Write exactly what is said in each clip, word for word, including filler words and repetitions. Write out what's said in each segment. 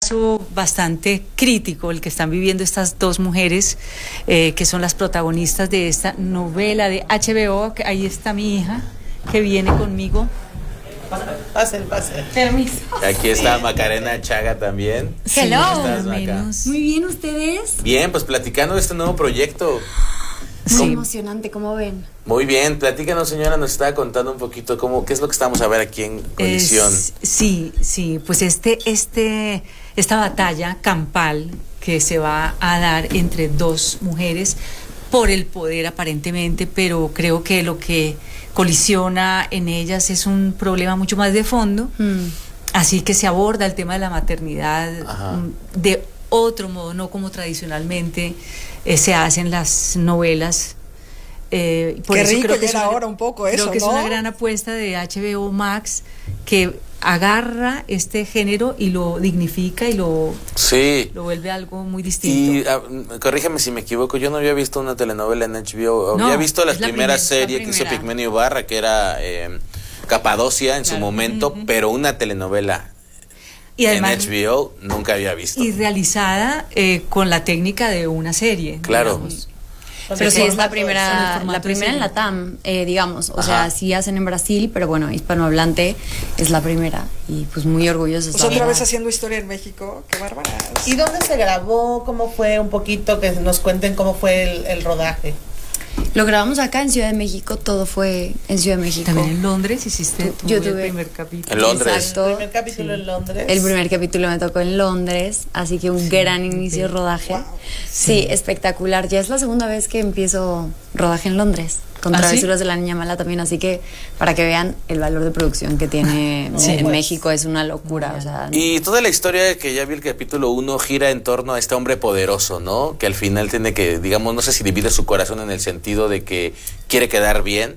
caso bastante crítico el que están viviendo estas dos mujeres, eh, que son las protagonistas de esta novela de H B O. Ahí está mi hija, que viene conmigo. Pasen, pasen. Permiso. Aquí está Macarena Chaga también. Hello. ¿Cómo estás, Maca? Muy bien, ¿ustedes? Bien, pues platicando de este nuevo proyecto. Muy Sí. emocionante, ¿cómo ven? Muy bien, platícanos, señora, nos estaba contando un poquito cómo, qué es lo que estamos a ver aquí en Colisión. Es- sí, sí, pues este, este, esta batalla campal que se va a dar entre dos mujeres por el poder aparentemente, pero creo que lo que colisiona en ellas es un problema mucho más de fondo, Mm. así que se aborda el tema de la maternidad Ajá. mm, de otro modo, no como tradicionalmente eh, se hacen las novelas. Eh, por Qué eso rico, creo que ya es era una- hora un poco creo eso, que es ¿no? una gran apuesta de H B O Max, que agarra este género y lo dignifica y lo, Sí. lo vuelve algo muy Y distinto. ah, corrígeme si me equivoco, yo no había visto una telenovela en H B O. No, Había visto la es la primera primer- serie la que hizo primera. Pigmenio Ibarra, que era eh, Capadocia en su Claro. momento, pero una telenovela Y además, en H B O nunca había visto. y realizada eh, con la técnica de una serie. Claro. digamos. Pero sí, es la Con el primera, formato la de primera en serie. la T A M, eh, digamos. O Ajá. sea, sí hacen en Brasil, pero bueno, hispanohablante es la primera. Y pues muy orgullosos. Pues la otra verdad. vez haciendo historia en México, qué bárbaras. ¿Y dónde se grabó? ¿Cómo fue? Un poquito que nos cuenten cómo fue el, el rodaje. Lo grabamos acá en Ciudad de México, todo fue en Ciudad de México. También en Londres hiciste tu Yo el tuve- primer capítulo. En Londres. Exacto. El primer capítulo en Londres. El primer capítulo me tocó en Londres, así que un gran inicio de rodaje. Wow. Sí, espectacular. Ya es la segunda vez que empiezo rodaje en Londres, con ¿Ah, sí? Travesuras de la Niña Mala también, así que para que vean el valor de producción que tiene Sí, en pues. México es una locura. O sea, Y toda la historia que ya vi el capítulo uno gira en torno a este hombre poderoso, ¿no? Que al final tiene que, digamos, no sé si divide su corazón en el sentido de que quiere quedar bien,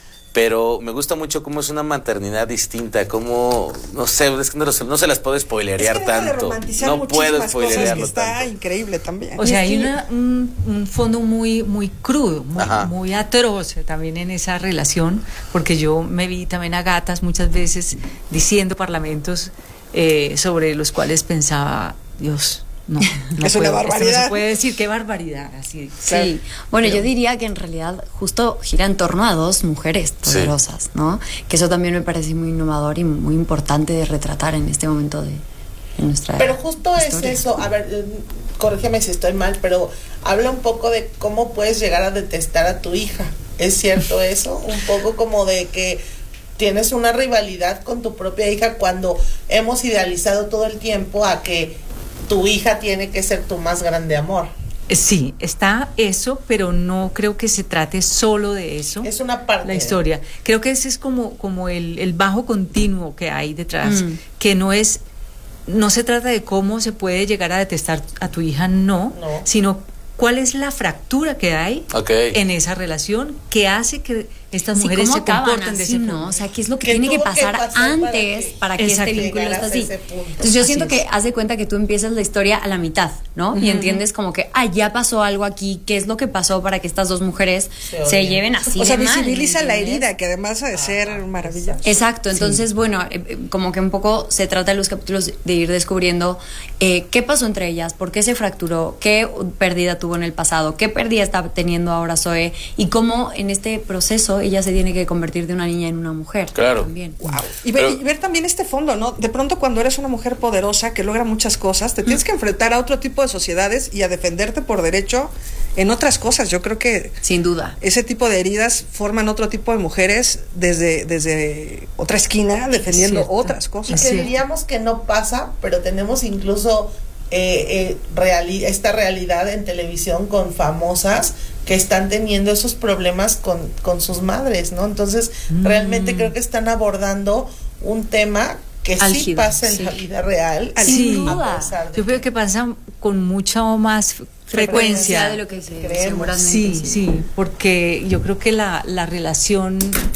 pero me gusta mucho cómo es una maternidad distinta, cómo, no sé, es que no, no se las puedo spoilerear Es que deja de tanto. romantizar No puedo muchísimas cosas, que spoilerearlo está tanto. increíble también. O sea, hay una, un, un fondo muy, muy crudo, muy, Ajá. muy atroz también en esa relación, porque yo me vi también a gatas muchas veces diciendo parlamentos eh, sobre los cuales pensaba, Dios, no, no Es una puedo, esto no barbaridad. se puede decir, qué barbaridad, así. sí. Bueno, yo diría que en realidad justo gira en torno a dos mujeres Sí. poderosas, ¿no? Que eso también me parece muy innovador y muy importante de retratar en este momento de, de nuestra Pero justo historia. es eso, a ver, eh, corrígeme si estoy mal, pero habla un poco de cómo puedes llegar a detestar a tu hija. ¿Es cierto eso? Un poco como de que tienes una rivalidad con tu propia hija cuando hemos idealizado todo el tiempo a que tu hija tiene que ser tu más grande amor. Eh, Sí, está eso, pero no creo que se trate solo de eso. Es una parte. La historia. Creo que ese es como, como el, el bajo continuo que hay detrás, Mm. que no es, no se trata de cómo se puede llegar a detestar a tu hija, no, No. sino cuál es la fractura que hay Ok. en esa relación que hace que estas Sí, mujeres ¿cómo se acaban comporten de así, ese no? modo. O sea, ¿qué es lo que, ¿Qué tiene que tuvo que pasar, pasar para antes que- para que, este Exacto. vínculo llegaras esté a así? ese punto? Entonces yo Así siento es. que haz de cuenta que tú empiezas la historia a la mitad, ¿no? Y entiendes como que, ah, ya pasó algo aquí, ¿qué es lo que pasó para que estas dos mujeres Se se, odien. lleven así O sea, de mal, visibiliza la ¿entiendes? herida, que además ha de ser maravillosa. Exacto, entonces, bueno, eh, eh, como que un poco se trata en los capítulos de ir descubriendo eh, qué pasó entre ellas, por qué se fracturó, qué pérdida tuvo en el pasado, qué pérdida está teniendo ahora Zoe y cómo en este proceso ella se tiene que convertir de una niña en una mujer. Claro. También. Wow. Y ver, Pero- y ver también este fondo, ¿no? De pronto cuando eres una mujer poderosa que logra muchas cosas, te tienes que enfrentar a otro tipo de sociedades y a defenderte por derecho en otras cosas. Yo creo que Sin duda. ese tipo de heridas forman otro tipo de mujeres desde, desde otra esquina defendiendo Cierto. otras Y cosas. que Sí. diríamos que no pasa, pero tenemos incluso eh, eh, reali- esta realidad en televisión con famosas que están teniendo esos problemas con, con sus madres, ¿no? Entonces, Mm. realmente creo que están abordando un tema que sí Álgido, pasa en sí. la vida real. Sin duda. a pesar de Yo creo que pasa con mucha más frecuencia. de lo que se Creemos. seguramente, Sí, sí, porque yo creo que la, la relación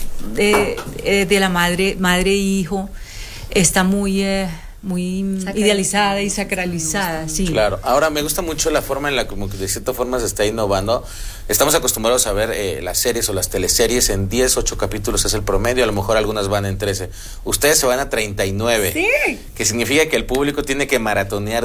de, eh, de la madre, madre e hijo está muy, eh, muy Sacralizada. idealizada y sacralizada, sí. Claro, ahora me gusta mucho la forma en la como que de cierta forma se está innovando. Estamos acostumbrados a ver eh, las series o las teleseries en diez, ocho capítulos es el promedio, a lo mejor algunas van en trece. Ustedes se van a treinta y nueve, Sí. que significa que el público tiene que maratonear